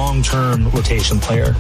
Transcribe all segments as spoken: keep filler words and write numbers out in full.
long-term rotation player.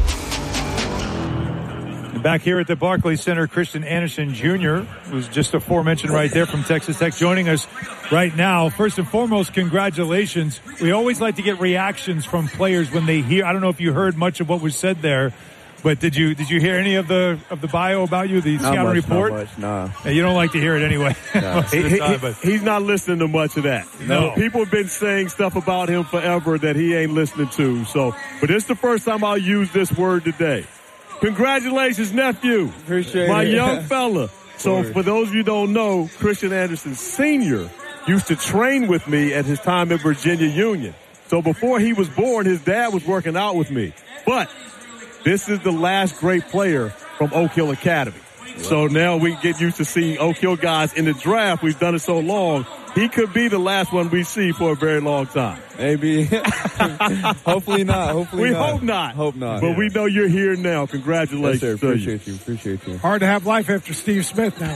Back here at the Barclays Center, Christian Anderson Junior was just aforementioned right there from Texas Tech, joining us right now. First and foremost, congratulations. We always like to get reactions from players when they hear. I don't know if you heard much of what was said there, but did you did you hear any of the of the bio about you, the not scouting much, report? Not much, nah. Hey, you don't like to hear it anyway. Nah. Most of the time, but he, he's not listening to much of that. No. no. People have been saying stuff about him forever that he ain't listening to. So, but this is the first time I'll use this word today. Congratulations, nephew. Appreciate My it. My young fella. So for those of you who don't know, Christian Anderson Senior used to train with me at his time at Virginia Union. So before he was born, his dad was working out with me. But this is the last great player from Oak Hill Academy. So now we get used to seeing Oak Hill guys in the draft. We've done it so long. He could be the last one we see for a very long time. Maybe. Hopefully not. Hopefully we not. hope not. Hope not. But yeah. we know you're here now. Congratulations. Yes, sir. To Appreciate you. you. Appreciate you. Hard to have life after Steve Smith now.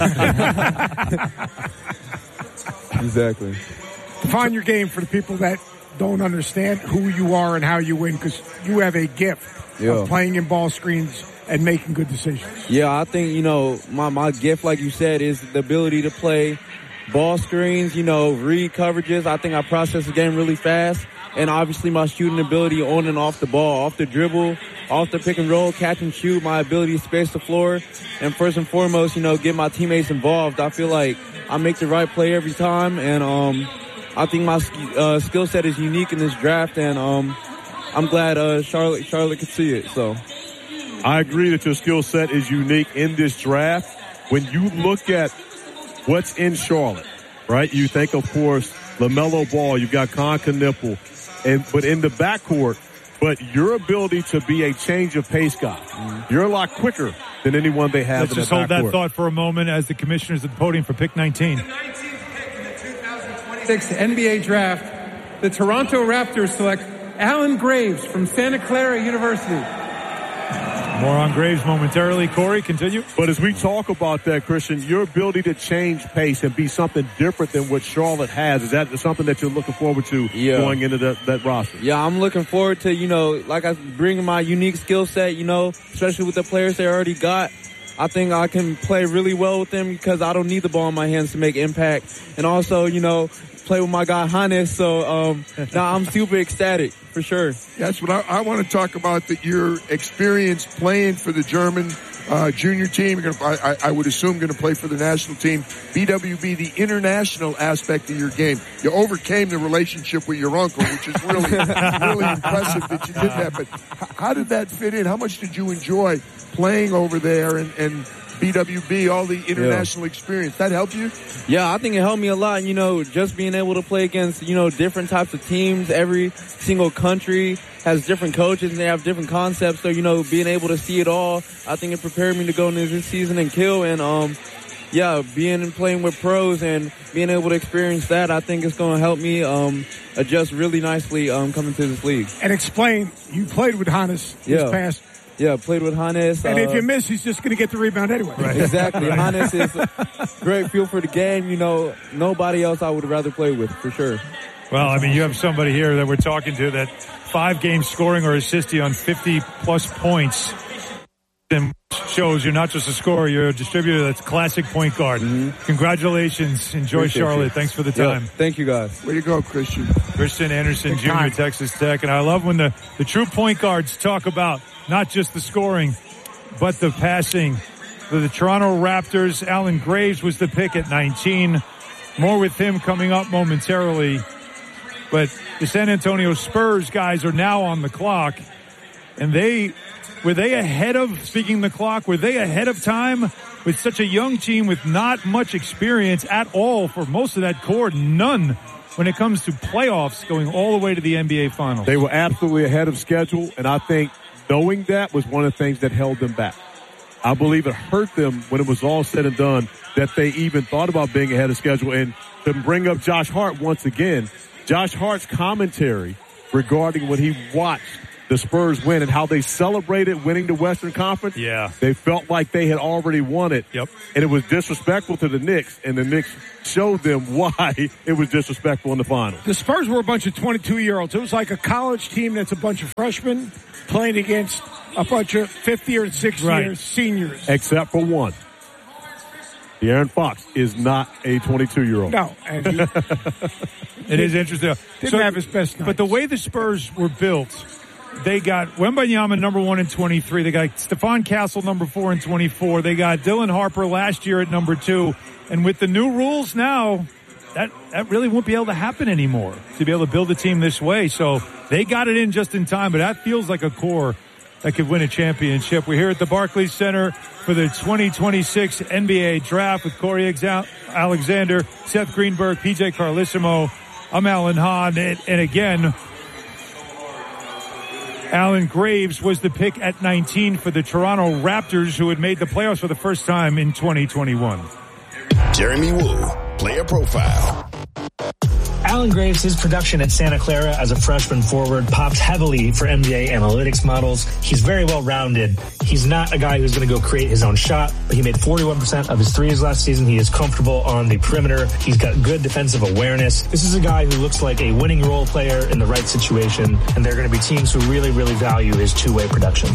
Exactly. Define your game for the people that don't understand who you are and how you win, because you have a gift yeah. of playing in ball screens and making good decisions. Yeah, I think, you know, my, my gift, like you said, is the ability to play ball screens, you know, read coverages. I think I process the game really fast. And obviously my shooting ability on and off the ball, off the dribble, off the pick and roll, catch and shoot, my ability to space the floor. And first and foremost, you know, get my teammates involved. I feel like I make the right play every time. And um, I think my uh, skill set is unique in this draft. And um, I'm glad uh, Charlotte, Charlotte could see it. So I agree that your skill set is unique in this draft. When you look at what's in Charlotte, right? You think, of course, LaMelo Ball, you've got Con Knipple, and but in the backcourt, but your ability to be a change of pace guy, mm-hmm. you're a lot quicker than anyone they have. Let's in just the hold backcourt. that thought for a moment as the commissioners at the podium for pick nineteen. The nineteenth pick in the two thousand twenty-six N B A draft, the Toronto Raptors select Alan Graves from Santa Clara University. More on Graves momentarily. Corey, continue. But as we talk about that, Christian, your ability to change pace and be something different than what Charlotte has, is that something that you're looking forward to yeah. going into the, that roster? Yeah, I'm looking forward to, you know, like I bringing my unique skill set, you know, especially with the players they already got. I think I can play really well with them because I don't need the ball in my hands to make impact. And also, you know, play with my guy Hannes. So um, now I'm super ecstatic for sure. That's what I, I want to talk about, that your experience playing for the German uh, junior team. You're gonna, I, I would assume going to play for the national team. B W B, the international aspect of your game. You overcame the relationship with your uncle, which is really, really impressive that you did that. But how did that fit in? How much did you enjoy playing over there and, and B W B, all the international yeah. experience? That helped you? Yeah, I think it helped me a lot. You know, just being able to play against, you know, different types of teams. Every single country has different coaches and they have different concepts. So, you know, being able to see it all, I think it prepared me to go into this season and kill. And, um, yeah, being and playing with pros and being able to experience that, I think it's going to help me um, adjust really nicely um, coming to this league. And explain, you played with Hannes yeah. this past. Yeah, played with Hannes. And uh, if you miss, he's just going to get the rebound anyway. Right. Exactly. Hannes is a great feel for the game. You know, nobody else I would rather play with, for sure. Well, I mean, you have somebody here that we're talking to that five games scoring or assisting on fifty-plus points. And shows you're not just a scorer, you're a distributor that's classic point guard. Mm-hmm. Congratulations. Enjoy Appreciate Charlotte. You. Thanks for the time. Yeah, thank you, guys. Way to go, Christian. Christian Anderson, Junior, Texas Tech. And I love when the, the true point guards talk about not just the scoring, but the passing. For the Toronto Raptors, Alan Graves was the pick at nineteen. More with him coming up momentarily. But the San Antonio Spurs guys are now on the clock. And they... Were they ahead of, speaking the clock, were they ahead of time with such a young team with not much experience at all for most of that core? None when it comes to playoffs going all the way to the N B A Finals. They were absolutely ahead of schedule, and I think knowing that was one of the things that held them back. I believe it hurt them when it was all said and done that they even thought about being ahead of schedule. And to bring up Josh Hart once again, Josh Hart's commentary regarding when he watched the Spurs win and how they celebrated winning the Western Conference. Yeah. They felt like they had already won it. Yep. And it was disrespectful to the Knicks, and the Knicks showed them why it was disrespectful in the final. The Spurs were a bunch of twenty-two-year-olds. It was like a college team that's a bunch of freshmen playing against a bunch of fifth or sixth Right. year seniors. Except for one. De'Aaron Fox is not a twenty-two-year-old. No. And he It is interesting. didn't have his best night. But the way the Spurs were built, they got Wembanyama number one and twenty-three. They got Stephon Castle number four and twenty-four. They got Dylan Harper last year at number two. And with the new rules now, that, that really won't be able to happen anymore, to be able to build a team this way. So they got it in just in time, but that feels like a core that could win a championship. We're here at the Barclays Center for the twenty twenty-six N B A Draft with Corey Alexander, Seth Greenberg, P J Carlissimo. I'm Alan Hahn, and, and again, Alan Graves was the pick at nineteen for the Toronto Raptors, who had made the playoffs for the first time in twenty twenty-one. Jeremy Woo, player profile. Alan Graves, his production at Santa Clara as a freshman forward popped heavily for N B A analytics models. He's very well rounded. He's not a guy who's going to go create his own shot, but he made forty-one percent of his threes last season. He is comfortable on the perimeter. He's got good defensive awareness. This is a guy who looks like a winning role player in the right situation, and there are going to be teams who really, really value his two-way production.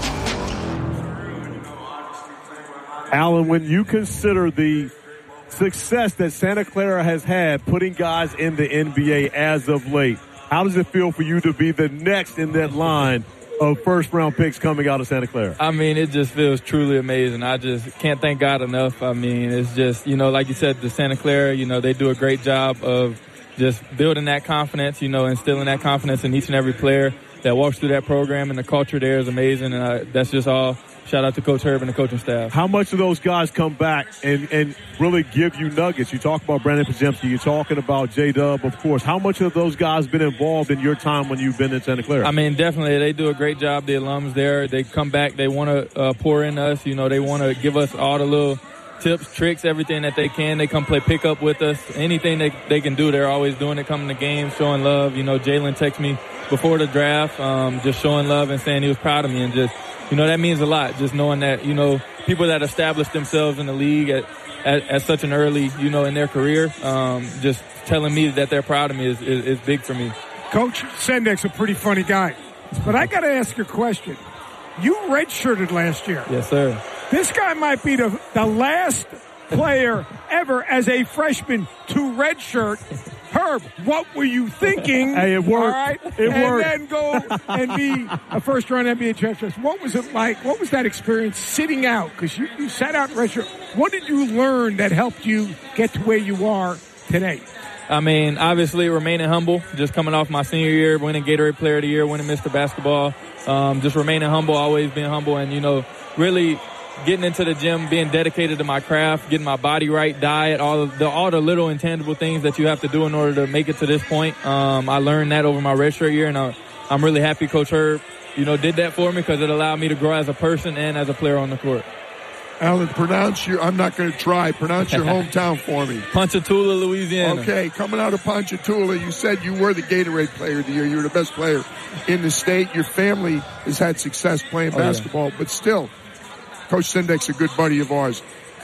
Alan, when you consider the success that Santa Clara has had putting guys in the N B A as of late, how does it feel for you to be the next in that line of first-round picks coming out of Santa Clara? I mean, it just feels truly amazing. I just can't thank God enough. I mean, it's just, you know, like you said, the Santa Clara, you know, they do a great job of just building that confidence, you know, instilling that confidence in each and every player that walks through that program, and the culture there is amazing, and I, that's just all shout out to Coach Herb and the coaching staff. How much of those guys come back and, and really give you nuggets? You talk about Brandon Podziemski. You're talking about J-Dub, of course. How much of those guys been involved in your time when you've been in Santa Clara? I mean, definitely. They do a great job, the alums there. They come back. They want to uh, pour in us. You know, they want to give us all the little tips, tricks, everything that they can. They come play pickup with us. Anything they, they can do, they're always doing it, coming to games, showing love. You know, Jalen texted me before the draft, um, just showing love and saying he was proud of me, and just, you know, that means a lot, just knowing that, you know, people that established themselves in the league at, at, at such an early, you know, in their career, um, just telling me that they're proud of me is, is, is big for me. Coach Sendek's a pretty funny guy. But I got to ask you a question. You redshirted last year. Yes, sir. This guy might be the, the last player ever as a freshman to redshirt. Herb, what were you thinking? Hey, it worked. All right? It and worked. then go and be a first-round N B A draft choice. What was it like? What was that experience sitting out? Because you, you sat out in redshirt. What did you learn that helped you get to where you are today? I mean, obviously remaining humble, just coming off my senior year, winning Gatorade Player of the Year, winning Mister Basketball, um, just remaining humble, always being humble, and, you know, really getting into the gym, being dedicated to my craft, getting my body right, diet, all of the all the little intangible things that you have to do in order to make it to this point. Um, I learned that over my redshirt year, and I, I'm really happy Coach Herb, you know, did that for me because it allowed me to grow as a person and as a player on the court. Alan, pronounce your, I'm not going to try, pronounce your hometown for me. Ponchatoula, Louisiana. Okay, coming out of Ponchatoula, you said you were the Gatorade Player of the Year. You were the best player in the state. Your family has had success playing oh, basketball, yeah. but still, Coach Sendek's a good buddy of ours.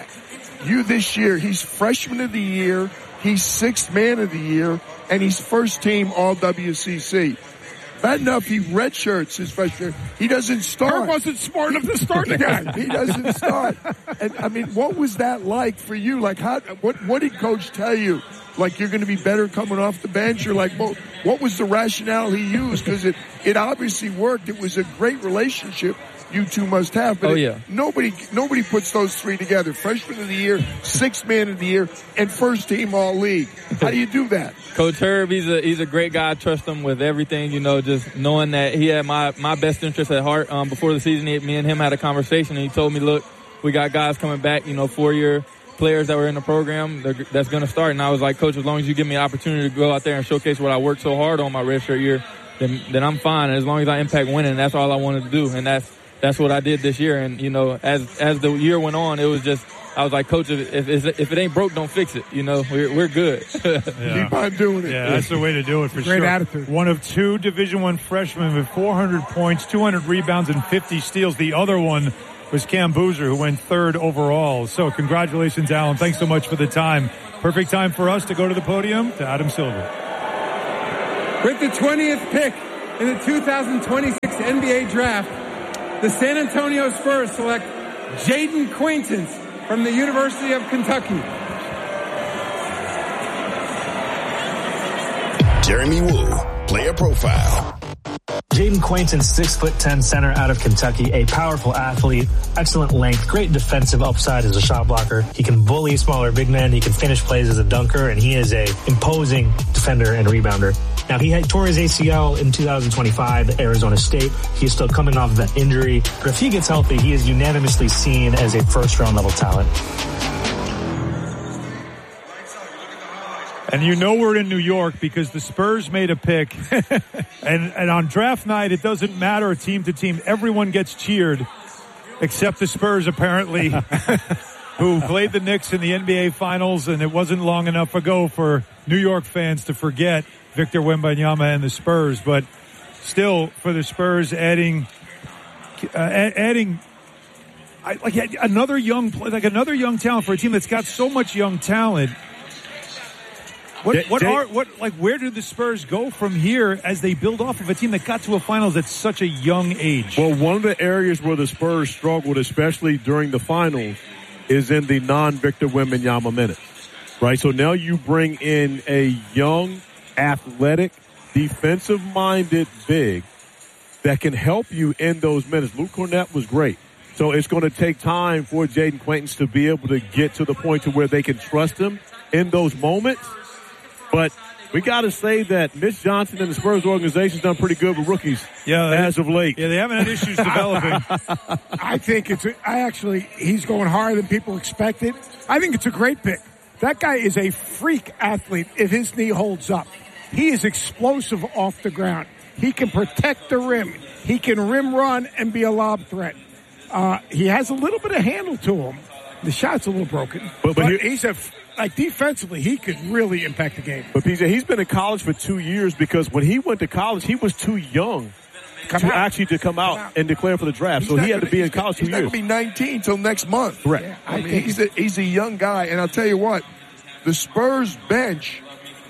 You this year, he's freshman of the year, he's sixth man of the year, and he's first team all W C C. Bad enough he redshirts his freshman year. He doesn't start. Herb wasn't smart enough to start the guy. He doesn't start. And I mean, what was that like for you? Like, how? What? What did Coach tell you? Like, you're going to be better coming off the bench? You're like, well, what was the rationale he used? Because it, it obviously worked. It was a great relationship you two must have. But oh, it, yeah. nobody nobody puts those three together. Freshman of the year, sixth man of the year, and first team all league. How do you do that? Coach Herb, he's a he's a great guy. I trust him with everything, you know, just knowing that he had my, my best interest at heart. Um, before the season, he, me and him had a conversation, and he told me, look, we got guys coming back, you know, four-year players that were in the program that's going to start. And I was like, Coach, as long as you give me an opportunity to go out there and showcase what I worked so hard on my redshirt year, then then I'm fine. And as long as I impact winning, that's all I wanted to do. And that's that's what I did this year. And, you know, as as the year went on, it was just I was like, Coach, if, if, if it ain't broke, don't fix it. You know, we're, we're good. Yeah. Keep on doing it. Yeah, that's the way to do it for Great sure. Great attitude. One of two Division One freshmen with four hundred points, two hundred rebounds, and fifty steals. The other one was Cam Boozer, who went third overall. So congratulations, Alan. Thanks so much for the time. Perfect time for us to go to the podium to Adam Silver. With the twentieth pick in the two thousand twenty-six N B A Draft, the San Antonio Spurs select Jaden Quaintance from the University of Kentucky. Jeremy Woo, player profile. Jaden Quaintance, six foot ten center out of Kentucky, a powerful athlete, excellent length, great defensive upside as a shot blocker. He can bully smaller big men. He can finish plays as a dunker, and he is a imposing defender and rebounder. Now, he had tore his A C L in two thousand twenty-five at Arizona State. He's still coming off of that injury. But if he gets healthy, he is unanimously seen as a first-round level talent. And you know we're in New York because the Spurs made a pick. and, and on draft night, it doesn't matter team to team. Everyone gets cheered except the Spurs, apparently, who played the Knicks in the N B A Finals, and it wasn't long enough ago for New York fans to forget Victor Wembanyama and the Spurs. But still, for the Spurs, adding uh, adding I, like another young like another young talent for a team that's got so much young talent. What what are what like where do the Spurs go from here as they build off of a team that got to a finals at such a young age? Well, one of the areas where the Spurs struggled, especially during the finals, is in the non-Victor Wembanyama minutes. Right? So now you bring in a young, athletic, defensive-minded big that can help you in those minutes. Luke Cornett was great. So it's going to take time for Jaden Quaintance to be able to get to the point to where they can trust him in those moments. But we got to say that Mitch Johnson and the Spurs organization has done pretty good with rookies yeah, as of late. Yeah, they haven't had issues developing. I think it's a, I actually, he's going higher than people expected. I think it's a great pick. That guy is a freak athlete if his knee holds up. He is explosive off the ground. He can protect the rim. He can rim run and be a lob threat. Uh, he has a little bit of handle to him. The shot's a little broken. But, but, but he, he's a... Like, defensively, he could really impact the game. But, P J, he's been in college for two years because when he went to college, he was too young come to out. actually to come out, come out and declare for the draft. He's so he had gonna, to be in college two he's years. He's not going to be nineteen until next month. Correct. Yeah, I, I mean, he's a, he's a young guy. And I'll tell you what, the Spurs bench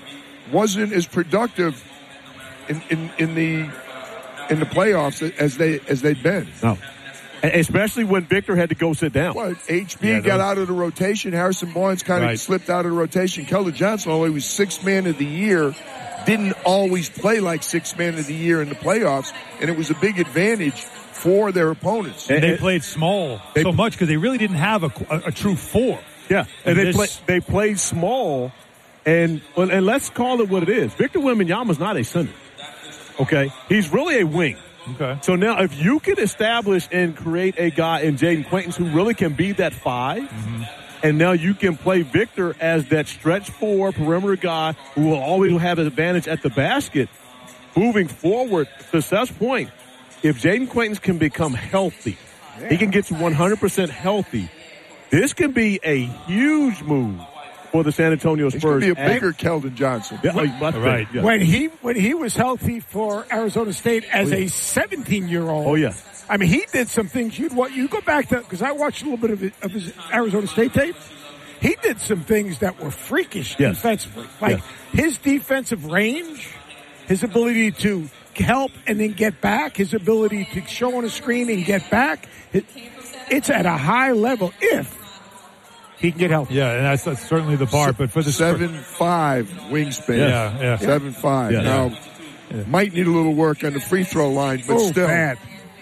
wasn't as productive in, in, in the in the playoffs as, they, as they'd been. No. Especially when Victor had to go sit down. Well, H B yeah, got out of the rotation. Harrison Barnes kind of right. slipped out of the rotation. Keldon Johnson, although he was sixth man of the year, didn't always play like sixth man of the year in the playoffs, and it was a big advantage for their opponents. And they played small they, so much because they really didn't have a, a, a true four. Yeah, and, and they, play, they played small, and, and let's call it what it is. Victor Wembanyama is not a center, okay? He's really a wing. Okay. So now if you can establish and create a guy in Jaden Quaintance who really can be that five, mm-hmm. and now you can play Victor as that stretch four perimeter guy who will always have an advantage at the basket, moving forward to Seth's point, if Jaden Quaintance can become healthy, yeah. he can get to one hundred percent healthy, this can be a huge move for the San Antonio Spurs. He's going to be a bigger Keldon Johnson. Yeah, like, right. Yeah. When he when he was healthy for Arizona State as oh, yeah. a seventeen-year-old. Oh, yeah. I mean, he did some things you'd want. You go back to, because I watched a little bit of, it, of his Arizona State tape. He did some things that were freakish yes. defensively. Like yes. his defensive range, his ability to help and then get back, his ability to show on a screen and get back. It, it's at a high level if he can get healthy. Yeah, and that's, that's certainly the part. But for the seven five wingspan, yeah, yeah, seven five. Yeah. Now yeah. might need a little work on the free throw line, but oh, still. Bad.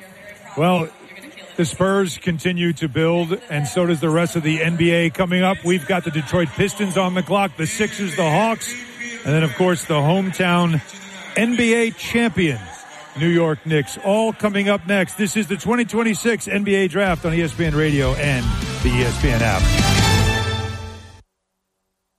Well, the Spurs continue to build, and so does the rest of the N B A. Coming up, we've got the Detroit Pistons on the clock, the Sixers, the Hawks, and then of course the hometown N B A champion, New York Knicks, all coming up next. This is the twenty twenty-six N B A Draft on E S P N Radio and the E S P N app.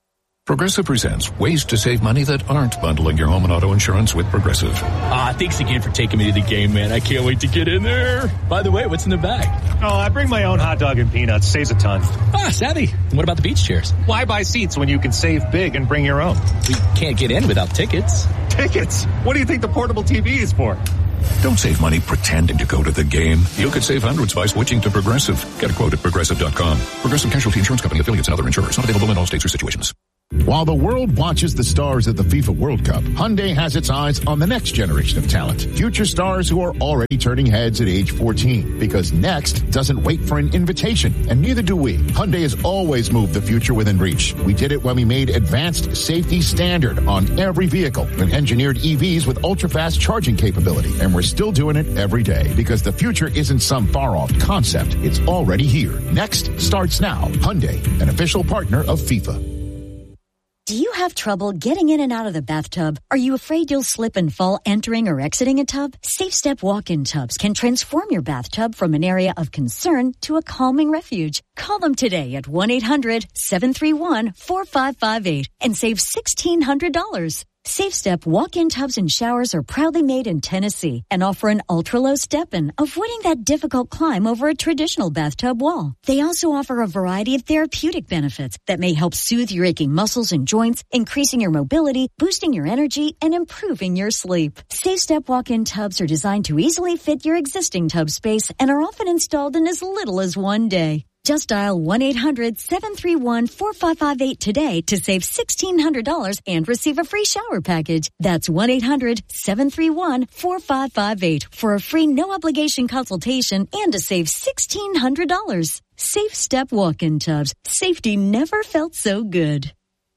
Progressive presents ways to save money that aren't bundling your home and auto insurance with Progressive. Ah, thanks again for taking me to the game, man. I can't wait to get in there. By the way, what's in the bag? Oh, I bring my own hot dog and peanuts. Saves a ton. Ah, savvy. And what about the beach chairs? Why buy seats when you can save big and bring your own? We can't get in without tickets. Tickets? What do you think the portable T V is for? Don't save money pretending to go to the game. You could save hundreds by switching to Progressive. Get a quote at Progressive dot com. Progressive Casualty Insurance Company, affiliates, and other insurers. Not available in all states or situations. While the world watches the stars at the FIFA World Cup, Hyundai has its eyes on the next generation of talent. Future stars who are already turning heads at age fourteen. Because next doesn't wait for an invitation, and neither do we. Hyundai has always moved the future within reach. We did it when we made advanced safety standard on every vehicle and engineered E Vs with ultra-fast charging capability. And we're still doing it every day because the future isn't some far-off concept. It's already here. Next starts now. Hyundai, an official partner of FIFA. Do you have trouble getting in and out of the bathtub? Are you afraid you'll slip and fall entering or exiting a tub? Safe Step walk-in tubs can transform your bathtub from an area of concern to a calming refuge. Call them today at one eight hundred seven three one four five five eight and save sixteen hundred dollars. Safe Step walk-in tubs and showers are proudly made in Tennessee and offer an ultra-low step-in, avoiding that difficult climb over a traditional bathtub wall. They also offer a variety of therapeutic benefits that may help soothe your aching muscles and joints, increasing your mobility, boosting your energy, and improving your sleep. Safe Step walk-in tubs are designed to easily fit your existing tub space and are often installed in as little as one day. Just dial one eight hundred seven three one four five five eight today to save sixteen hundred dollars and receive a free shower package. That's one eight hundred seven three one four five five eight for a free no-obligation consultation and to save sixteen hundred dollars. Safe Step walk-in tubs. Safety never felt so good.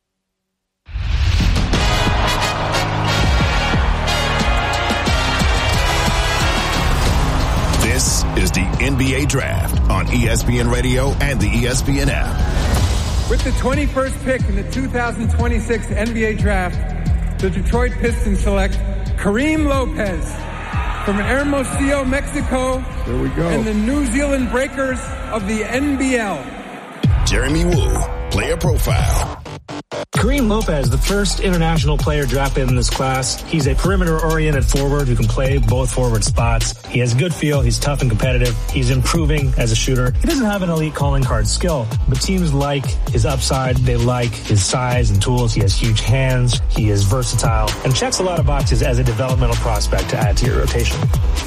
This is the N B A Draft on E S P N Radio and the E S P N app. With the twenty-first pick in the two thousand twenty-six N B A Draft, the Detroit Pistons select Kareem Lopez from Hermosillo, Mexico. There we go. And the New Zealand Breakers of the N B L. Jeremy Woo, player profile. Kareem Lopez, the first international player drafted in this class. He's a perimeter-oriented forward who can play both forward spots. He has a good feel. He's tough and competitive. He's improving as a shooter. He doesn't have an elite calling card skill, but teams like his upside. They like his size and tools. He has huge hands. He is versatile and checks a lot of boxes as a developmental prospect to add to your rotation.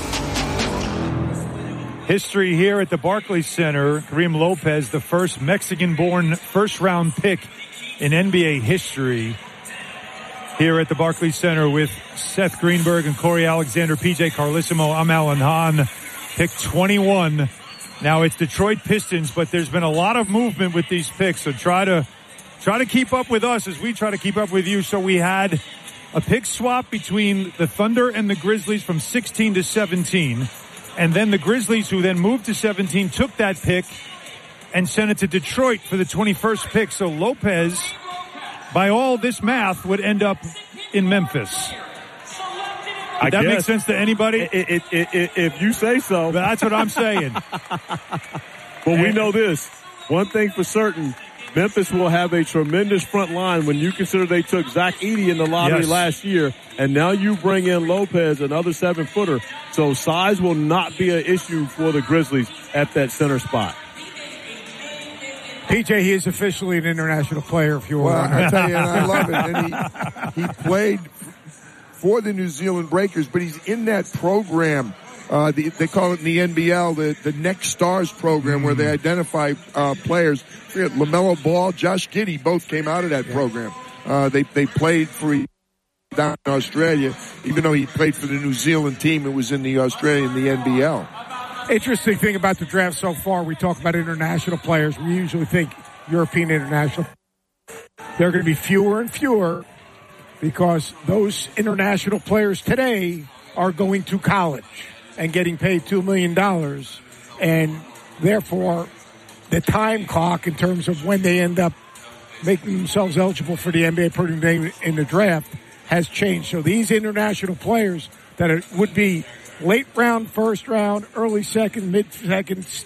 History here at the Barclays Center. Kareem Lopez, the first Mexican-born first-round pick in N B A history, here at the Barclays Center with Seth Greenberg and Corey Alexander, P J Carlissimo. I'm Alan Hahn. Pick twenty-one. Now it's Detroit Pistons, but there's been a lot of movement with these picks, so try to try to keep up with us as we try to keep up with you. So we had a pick swap between the Thunder and the Grizzlies from sixteen to seventeen, and then the Grizzlies, who then moved to seventeen, took that pick and sent it to Detroit for the twenty-first pick. So Lopez, by all this math, would end up in Memphis. Did I that guess. make sense to anybody? It, it, it, it, if you say so. That's what I'm saying. But we know this. One thing for certain, Memphis will have a tremendous front line when you consider they took Zach Edey in the lottery Yes. last year, and now you bring in Lopez, another seven-footer. So size will not be an issue for the Grizzlies at that center spot. P J, he is officially an international player, if you will. Well, I tell you, and I love it. And he, he played for the New Zealand Breakers, but he's in that program. Uh, the, they call it in the N B L the, the Next Stars program, mm. where they identify uh, players. LaMelo Ball, Josh Giddey, both came out of that yeah. program. Uh, they they played for down in Australia, even though he played for the New Zealand team. It was in the Australian, the N B L. Interesting thing about the draft so far, we talk about international players. We usually think European international. They're going to be fewer and fewer because those international players today are going to college and getting paid two million dollars. And therefore, the time clock in terms of when they end up making themselves eligible for the N B A putting them in the draft has changed. So these international players that are, would be late round, first round, early second, mid second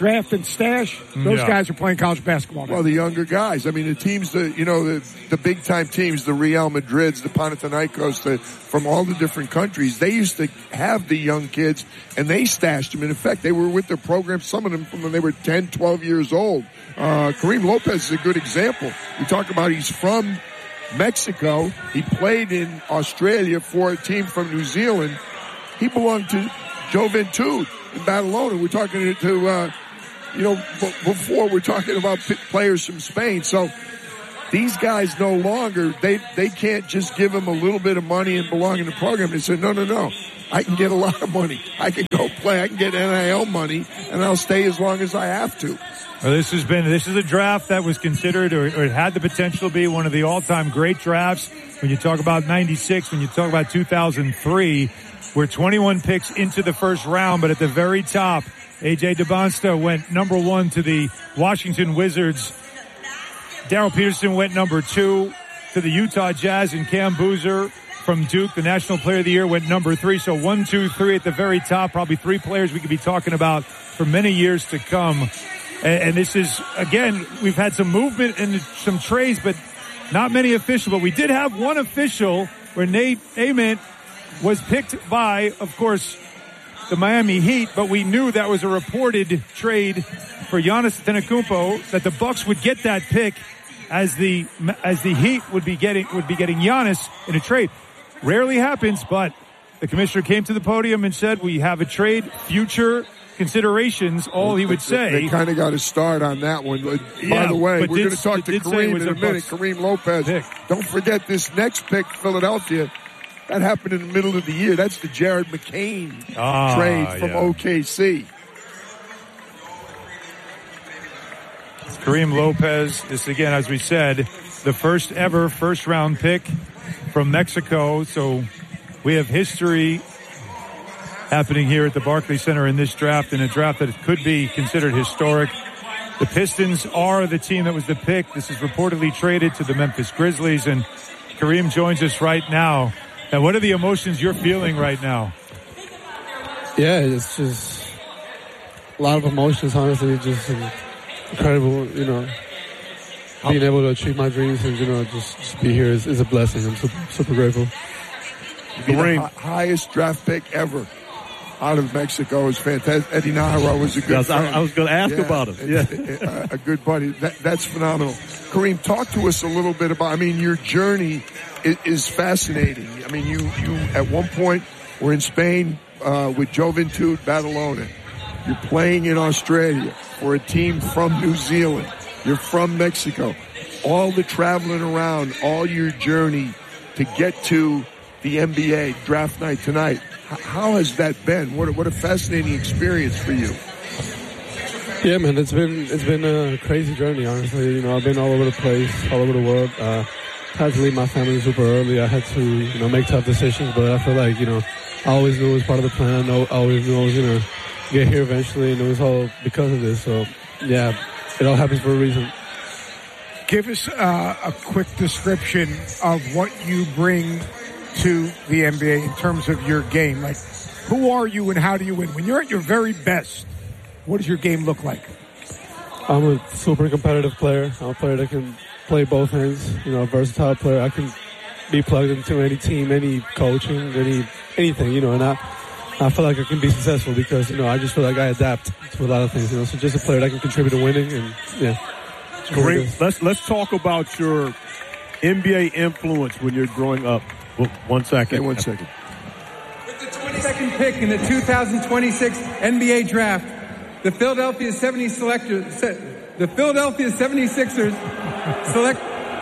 draft and stash, those Yeah. guys are playing college basketball now. Well, the younger guys. I mean, the teams, the you know, the the big time teams, the Real Madrids, the Panathinaikos, the, from all the different countries, they used to have the young kids, and they stashed them. In effect, they were with their program, some of them from when they were ten, twelve years old. Uh, Kareem Lopez is a good example. We talk about he's from Mexico. He played in Australia for a team from New Zealand. He belonged to Juventud in Badalona. We're talking to, uh, you know, b- before we're talking about p- players from Spain. So these guys no longer, they, they can't just give them a little bit of money and belong in the program. They said, no, no, no. I can get a lot of money. I can go play. I can get N I L money, and I'll stay as long as I have to. Well, this has been, this is a draft that was considered, or, or it had the potential to be one of the all-time great drafts. When you talk about ninety-six, when you talk about two thousand three, we're twenty-one picks into the first round, but at the very top, A J DeBonsta went number one to the Washington Wizards. Darrell Peterson went number two to the Utah Jazz, and Cam Boozer from Duke, the National Player of the Year, went number three. So one, two, three at the very top, probably three players we could be talking about for many years to come. And, and this is, again, we've had some movement and some trades, but not many official. But we did have one official where Nate Ament was picked by, of course, the Miami Heat, but we knew that was a reported trade for Giannis Antetokounmpo, that the Bucks would get that pick as the as the Heat would be getting would be getting Giannis in a trade. Rarely happens, but the commissioner came to the podium and said, we have a trade, future considerations, all he would say. They, they kind of got a start on that one. By Yeah, the way, but we're did- going to talk to did say it Kareem was in a a minute. Bucks Kareem Lopez. pick. Don't forget this next pick, Philadelphia. That happened in the middle of the year. That's the Jared McCain Ah, trade from yeah. O K C. Kareem Lopez is, again, as we said, the first ever first round pick from Mexico. So we have history happening here at the Barclays Center in this draft, in a draft that could be considered historic. The Pistons are the team that was the pick. This is reportedly traded to the Memphis Grizzlies, and Kareem joins us right now. And what are the emotions you're feeling right now? Yeah, it's just a lot of emotions, honestly. Just incredible, you know, being able to achieve my dreams and, you know, just, just be here is, is a blessing. I'm super, super grateful. The hi- highest draft pick ever out of Mexico is fantastic. Eddie Nahara was a good Yes, I- friend. I was gonna ask about him. Yeah. a, a- a good buddy. That, that's phenomenal. Kareem, talk to us a little bit about, I mean, your journey is, is fascinating. I mean, you, you at one point were in Spain uh, with Juventud Badalona. You're playing in Australia for a team from New Zealand. You're from Mexico. All the traveling around, all your journey to get to the N B A draft night tonight. H- how has that been? What a, what a fascinating experience for you. Yeah, man, it's been it's been a crazy journey, honestly. You know, I've been all over the place, all over the world. Uh, had to leave my family super early. I had to, you know, make tough decisions, but I feel like, you know, I always knew it was part of the plan. I know, I always knew I was going to get here eventually, and it was all because of this. So, yeah, it all happens for a reason. Give us uh, a quick description of what you bring to the N B A in terms of your game. Like, who are you and how do you win? When you're at your very best, what does your game look like? I'm a super competitive player. I'm a player that can play both ends. You know, a versatile player. I can be plugged into any team, any coaching, any anything. You know, and I, I feel like I can be successful because, you know, I just feel like I adapt to a lot of things. You know, so just a player that can contribute to winning, and yeah. Kareem, let's let's talk about your N B A influence when you're growing up. Well, one second. Okay, one second. With the twenty-second pick in the two thousand twenty-six N B A draft, the Philadelphia seventy-selectors, the Philadelphia seventy-sixers select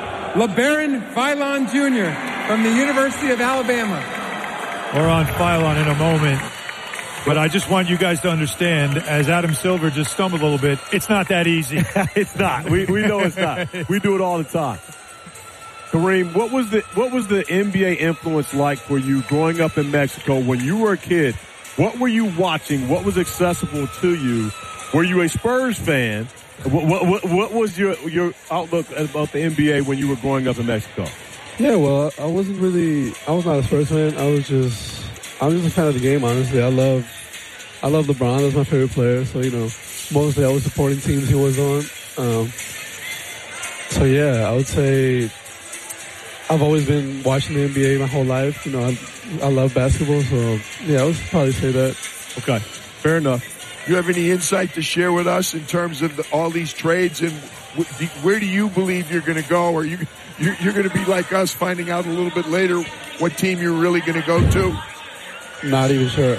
LeBaron Philon Junior from the University of Alabama. We're on Philon in a moment. But I just want you guys to understand, as Adam Silver just stumbled a little bit, it's not that easy. It's not. We we know it's not. We do it all the time. Kareem, what was the what was the N B A influence like for you growing up in Mexico when you were a kid? What were you watching? What was accessible to you? Were you a Spurs fan? What what what, what was your your outlook about the N B A when you were growing up in Mexico? Yeah, well, I wasn't really, I was not a Spurs fan. I was just, I was just a fan of the game, honestly. I love, I love LeBron. That's my favorite player. So, you know, mostly I was supporting teams he was on. Um, so yeah, I would say I've always been watching the N B A my whole life. You know, I, I love basketball, so yeah, I would probably say that. Okay, fair enough. Do you have any insight to share with us in terms of the, all these trades, and w- where do you believe you're going to go? Or you you're, you're going to be like us, finding out a little bit later what team you're really going to go to? Not even sure.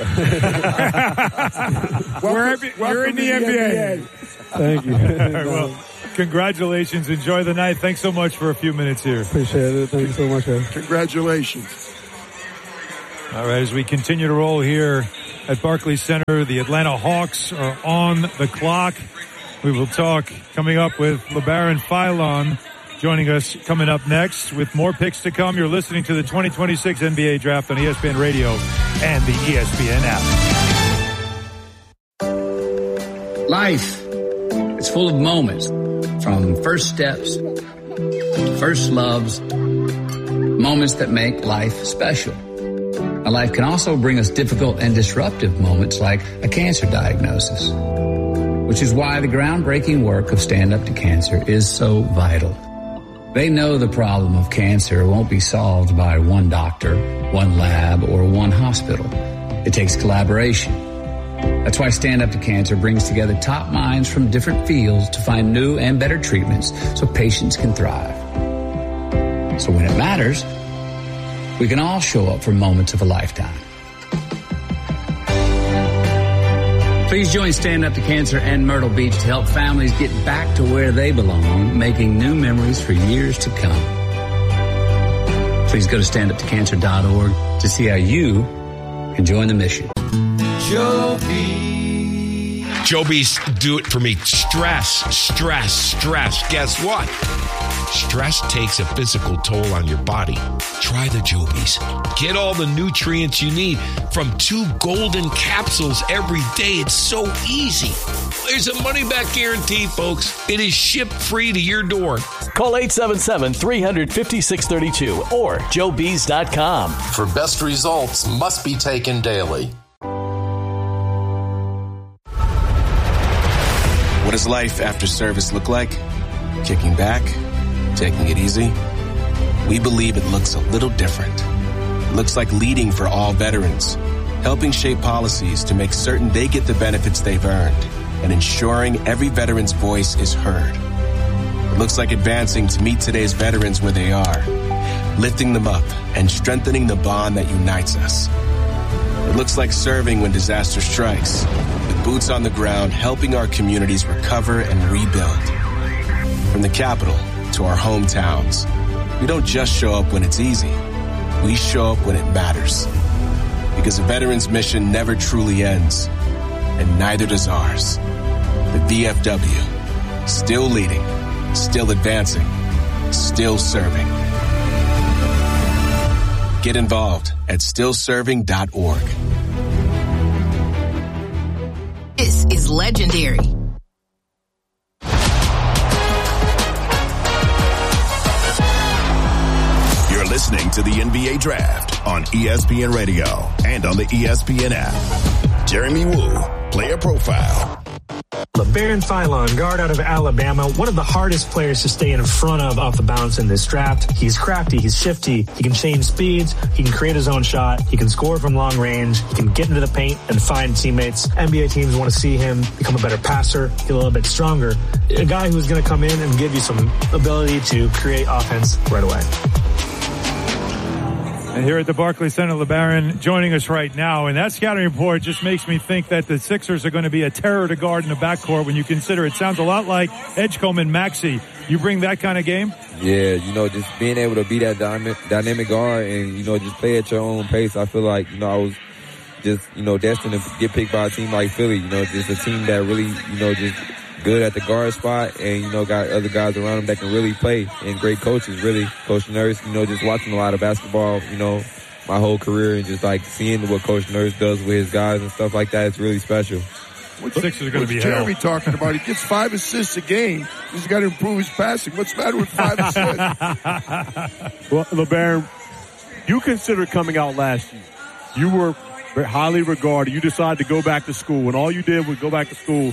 welcome, We're, you're in the, the N B A. N B A. Thank you. Well, congratulations. Enjoy the night. Thanks so much for a few minutes here. Appreciate it. Thank you so much, guys. Congratulations. All right, as we continue to roll here at Barclays Center, the Atlanta Hawks are on the clock. We will talk coming up with LeBaron Philon joining us coming up next with more picks to come. You're listening to the twenty twenty-six N B A Draft on E S P N Radio and the E S P N app. Life, it's full of moments, from first steps, first loves, moments that make life special. Now, life can also bring us difficult and disruptive moments like a cancer diagnosis, which is why the groundbreaking work of Stand Up to Cancer is so vital. They know the problem of cancer won't be solved by one doctor, one lab, or one hospital. It takes collaboration. That's why Stand Up to Cancer brings together top minds from different fields to find new and better treatments so patients can thrive. So when it matters, we can all show up for moments of a lifetime. Please join Stand Up to Cancer and Myrtle Beach to help families get back to where they belong, making new memories for years to come. Please go to stand up to cancer dot org to see how you can join the mission. Joby. Joby's do it for me. Stress, stress, stress. Guess what? Stress takes a physical toll on your body. Try the Jobies. Get all the nutrients you need from two golden capsules every day. It's so easy. There's a money-back guarantee, folks. It is shipped free to your door. Call eight seven seven, three five six three two or joe bees dot com. For best results, must be taken daily. What does life after service look like? Kicking back? Taking it easy? We believe it looks a little different. It looks like leading for all veterans, helping shape policies to make certain they get the benefits they've earned, and ensuring every veteran's voice is heard. It looks like advancing to meet today's veterans where they are, lifting them up and strengthening the bond that unites us. It looks like serving when disaster strikes, with boots on the ground helping our communities recover and rebuild. From the Capitol to our hometowns, we don't just show up when it's easy. We show up when it matters. Because a veteran's mission never truly ends, and neither does ours. The V F W, still leading, still advancing, still serving. Get involved at still serving dot org. This is legendary. You're listening to the N B A Draft on E S P N Radio and on the E S P N app. Jeremy Woo, player profile. LeBaron Philon, guard out of Alabama, one of the hardest players to stay in front of off the bounce in this draft. He's crafty, he's shifty, he can change speeds, he can create his own shot, he can score from long range, he can get into the paint and find teammates. N B A teams want to see him become a better passer, get a little bit stronger. A guy who's going to come in and give you some ability to create offense right away. And here at the Barclays Center, LeBaron joining us right now. And that scouting report just makes me think that the Sixers are going to be a terror to guard in the backcourt when you consider it sounds a lot like Edgecombe and Maxey. You bring that kind of game? Yeah, you know, just being able to be that dynamic, dynamic guard and, you know, just play at your own pace. I feel like, you know, I was just, you know, destined to get picked by a team like Philly. You know, just a team that really, you know, just good at the guard spot and, you know, got other guys around them that can really play, and great coaches, really. Coach Nurse, you know, just watching a lot of basketball, you know, my whole career, and just like seeing what Coach Nurse does with his guys and stuff like that, it's really special. What's, Sixers are going to be Jeremy hell. talking about? He gets five assists a game. He's got to improve his passing. What's the matter with five assists? Well, LeBaron, you considered coming out last year. You were highly regarded. You decided to go back to school, and all you did was go back to school.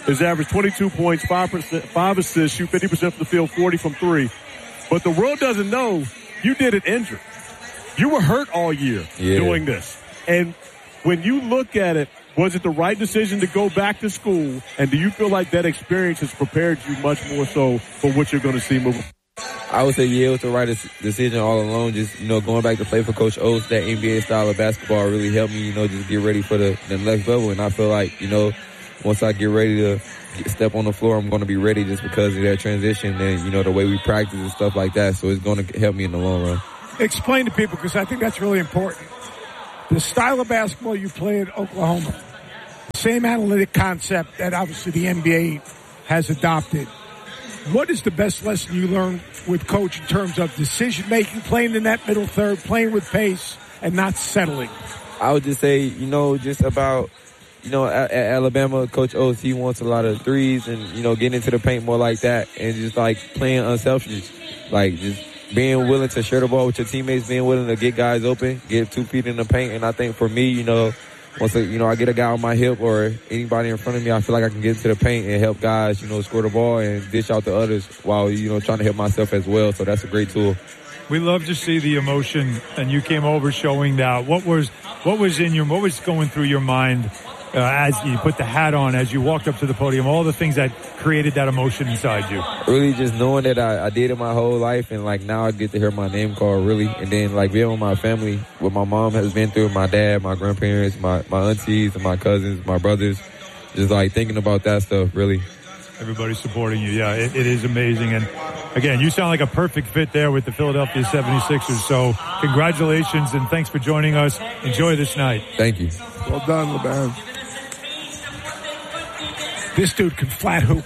His average twenty-two points, five percent, five assists, shoot fifty percent from the field, forty from three. But the world doesn't know you did it injured. You were hurt all year yeah. doing this. And when you look at it, was it the right decision to go back to school? And do you feel like that experience has prepared you much more so for what you're going to see moving forward? I would say, yeah, it was the right decision all along. Just, you know, going back to play for Coach Oates, that N B A style of basketball really helped me, you know, just get ready for the, the next level. And I feel like, you know, once I get ready to get, step on the floor, I'm going to be ready just because of that transition and, you know, the way we practice and stuff like that. So it's going to help me in the long run. Explain to people, because I think that's really important. The style of basketball you play at Oklahoma, the same analytic concept that obviously the N B A has adopted. What is the best lesson you learned with Coach in terms of decision-making, playing in that middle third, playing with pace, and not settling? I would just say, you know, just about, you know, at, at Alabama, Coach Oates, he wants a lot of threes and, you know, getting into the paint more like that and just, like, playing unselfish, like, just being willing to share the ball with your teammates, being willing to get guys open, get two feet in the paint. And I think for me, you know, once I, you know, I get a guy on my hip or anybody in front of me, I feel like I can get into the paint and help guys, you know, score the ball and dish out to others while, you know, trying to help myself as well. So that's a great tool. We love to see the emotion, and you came over showing that. What was what was in your what was going through your mind uh, as you put the hat on, as you walked up to the podium? All the things that created that emotion inside you. Really, just knowing that I, I did it my whole life, and like now I get to hear my name called. Really, and then like being with my family, what my mom has been through, my dad, my grandparents, my my aunties, and my cousins, my brothers. Just like thinking about that stuff, really. Everybody's supporting you. Yeah, it, it is amazing. And again, you sound like a perfect fit there with the Philadelphia seventy-sixers. So congratulations and thanks for joining us. Enjoy this night. Thank you. Well done, LeBron. This dude can flat hoop.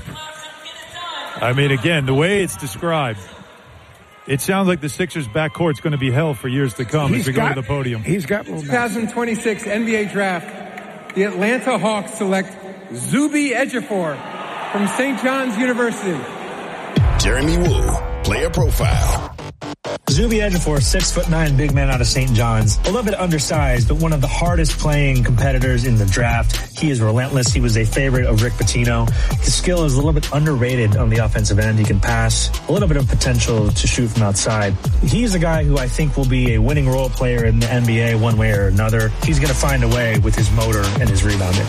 I mean, again, the way it's described, it sounds like the Sixers' backcourt's going to be hell for years to come He's as we got, go to the podium. He's got little twenty twenty-six N B A Draft, the Atlanta Hawks select Zuby Ejiofor from Saint John's University. Jeremy Woo, player profile. Zuby Ejiofor, six foot nine, big man out of Saint John's. A little bit undersized, but one of the hardest playing competitors in the draft. He is relentless. He was a favorite of Rick Pitino. His skill is a little bit underrated on the offensive end. He can pass, a little bit of potential to shoot from outside. He's a guy who I think will be a winning role player in the N B A one way or another. He's going to find a way with his motor and his rebounding.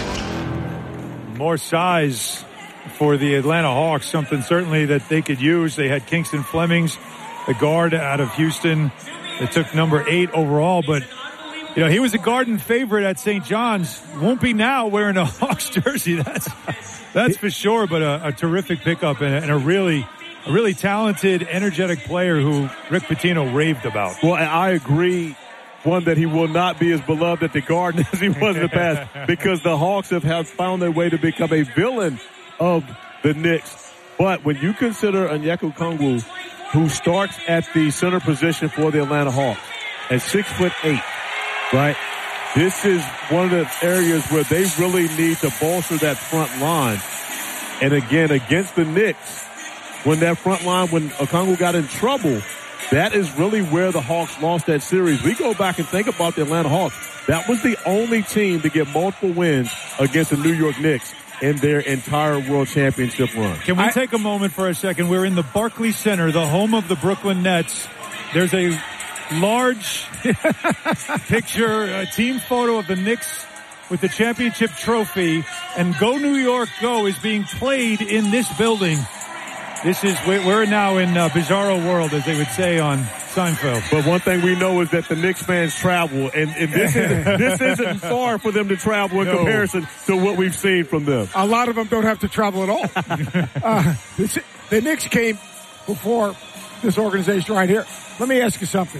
More size for the Atlanta Hawks, something certainly that they could use. They had Kingston Flemings, the guard out of Houston. They took number eight overall, but you know, he was a Garden favorite at Saint John's. Won't be now wearing a Hawks jersey. That's that's for sure, but a, a terrific pickup and a, and a really a really talented, energetic player who Rick Pitino raved about. Well, I agree. One, that he will not be as beloved at the Garden as he was in the past because the Hawks have, have found their way to become a villain of the Knicks. But when you consider Onyeka Okongwu, who starts at the center position for the Atlanta Hawks at six foot eight, right? This is one of the areas where they really need to bolster that front line. And again, against the Knicks, when that front line, when Okongwu got in trouble, that is really where the Hawks lost that series. We go back and think about the Atlanta Hawks. That was the only team to get multiple wins against the New York Knicks in their entire world championship run. Can we I, take a moment for a second? We're in the Barclays Center, the home of the Brooklyn Nets. There's a large picture, a team photo of the Knicks with the championship trophy, and Go New York Go is being played in this building. This is, we're now in uh, Bizarro World, as they would say on Seinfeld. But one thing we know is that the Knicks fans travel, and, and this, isn't, this isn't far for them to travel in no. comparison to what we've seen from them. A lot of them don't have to travel at all. uh, this, the Knicks came before this organization right here. Let me ask you something.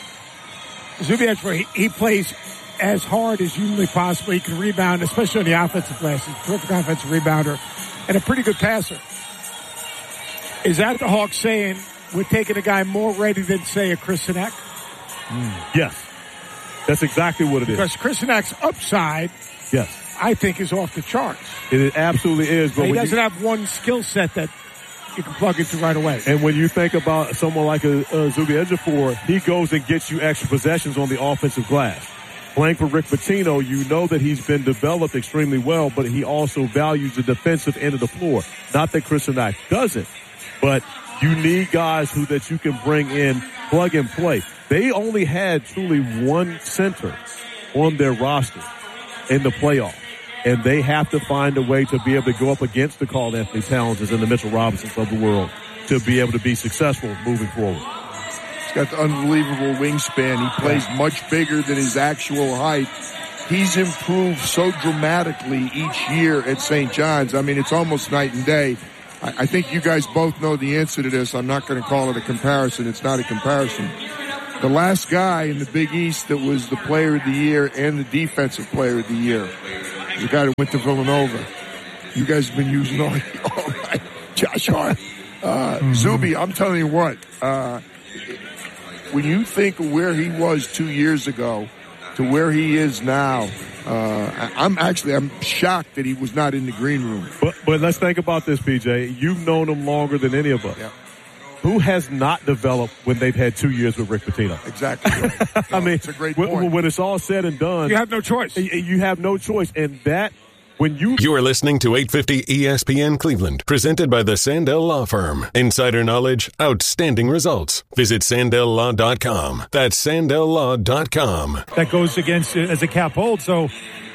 Zuby Ejiofor, he, he plays as hard as humanly possible. He can rebound, especially on the offensive glass. He's a terrific offensive rebounder and a pretty good passer. Is that the Hawks saying we're taking a guy more ready than, say, a Chris Sinek? Mm. Yes. That's exactly what it because is. Because Chris Sinek's upside, yes, I think, is off the charts. It absolutely is. But he doesn't you, have one skill set that you can plug into right away. And when you think about someone like a, a Zuby Ejiofor, he goes and gets you extra possessions on the offensive glass. Playing for Rick Pitino, you know that he's been developed extremely well, but he also values the defensive end of the floor. Not that Chris Knack doesn't, but you need guys who that you can bring in, plug and play. They only had truly one center on their roster in the playoffs, and they have to find a way to be able to go up against the Karl Anthony Towns and the Mitchell Robinsons of the world to be able to be successful moving forward. He's got the unbelievable wingspan. He plays much bigger than his actual height. He's improved so dramatically each year at Saint John's. I mean, it's almost night and day. I think you guys both know the answer to this. I'm not going to call it a comparison. It's not a comparison. The last guy in the Big East that was the player of the year and the defensive player of the year, the guy that went to Villanova. You guys have been using all, all right. Josh Hart. Uh, mm-hmm. Zuby, I'm telling you what, uh, when you think of where he was two years ago to where he is now, Uh, I'm actually, I'm shocked that he was not in the green room. But, but let's think about this, P J. You've known him longer than any of us. Yeah. Who has not developed when they've had two years with Rick Pitino? Exactly. Right. No, I mean, it's a great when, point. when it's all said and done, you have no choice. You have no choice. And that, when you... You are listening to eight fifty E S P N Cleveland, presented by the Sandell Law Firm. Insider knowledge, outstanding results. Visit Sandell Law dot com. That's Sandell Law dot com. That goes against as a cap hold. So